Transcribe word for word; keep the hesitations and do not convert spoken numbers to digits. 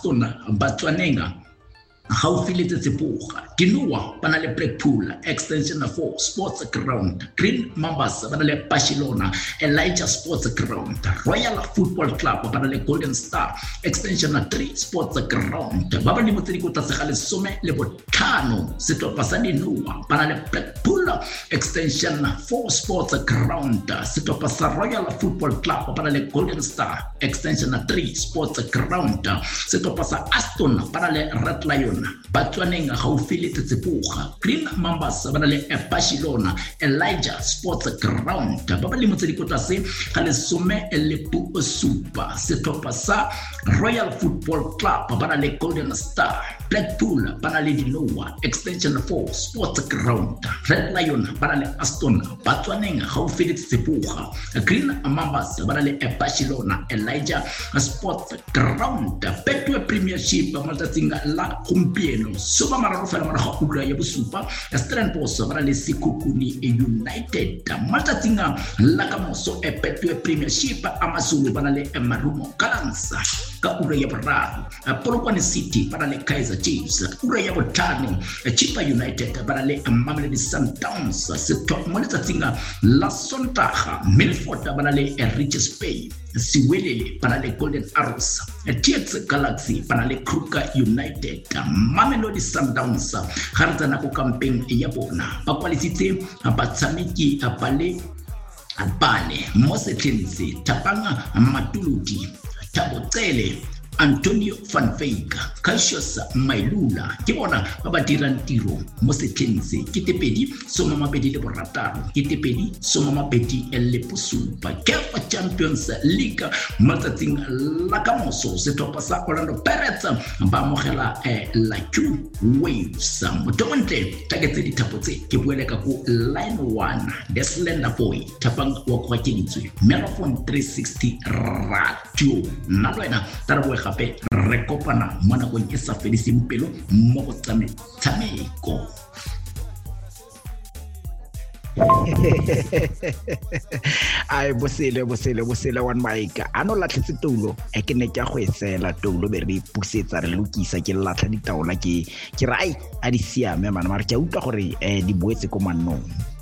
Aston Batswanenga haufi le Tsitsipoga Dinoa bana le Blackpool Extension four Sports Ground Green Mambas bana le Barcelona Elijah Sports Ground Royal Football Club bana le Golden Star Extension three Sports Ground baba ni motsedi go tsa le some le botlhano setlopa sa Dinoa bana le Blackpool Extension four Sports Ground setlopa sa Royal Football Club bana le Golden Star Extension three Sports Ground setlopa sa Aston bana le Red Lion Batswanenga haufi le Tsitsipoga Green Mambas bana le Barcelona Elijah Sports Ground baba le motsedi go tlase ga le some le pu super setlopa sa Royal Football Club bana le Golden Star Blackpool bana le Dinoa Extension four Sports Ground Red Lion bana le Aston Batswanenga haufi le Tsitsipoga Green Mambas bana le Barcelona Elijah Sports Ground Betway Premiership matatsinga la kumpieno soba mararo fela mara ga ura ya bosupa Stellenbosch bana le Sekhukhune United matatsinga la kamoso e Betway Premiership amazulu bana le Marumo Gallants ka ura ya boraro Polokwane City bana le Kaizer Chiefs ura ya botano Chippa United bana le Mamelodi Sundowns setop matatsinga la Sontaga Milford bana le Richards Bay Siwelele bana le Golden Arrows T X Galaxy bana le Kruger United Mamelodi Sundowns hartana ko campaign ya bona ba kwalisitse batsameki bale bane Mosetlense Tapanga Matuludi Tabotsele Antonio Van Veek Cassius Mailula ke bona ba ba dirang tiro mo Setlense ke tepedi soma mabedi le borataro ke tepedi soma mabedi le posupa ke ba Champions League matsatsing la kamoso setlopa sa Orlando Pirates ba mogela la Q Waves motomontle taketse ditapotse ke buele ka go line one the slender boy tapang wa kwa kenitswe Marathon three sixty radio na lwena tarabo gape re kopana mo nakong e sa fediseng pelo mo go tshameko ai bosele bosele bosele one mic ano latlhetse toulo e ke ne ke go esela toulo be re pusetsa re lokisa ke latla ditaola ke ke rai a di siame mana mara ke a utlwa gore eh di boetse ko mannong